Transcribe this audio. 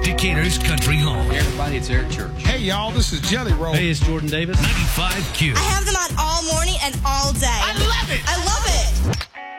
Decatur's Country Home. Hey, everybody, it's Eric Church. Hey, y'all, this is Jelly Roll. Hey, it's Jordan Davis. 95Q. I have them on all morning and all day.